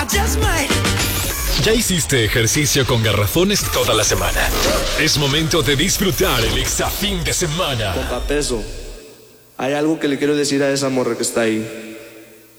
Ya hiciste ejercicio con garrafones toda la semana. Es momento de disfrutar el extra fin de semana. Compa Peso, hay algo que le quiero decir a esa morra que está ahí.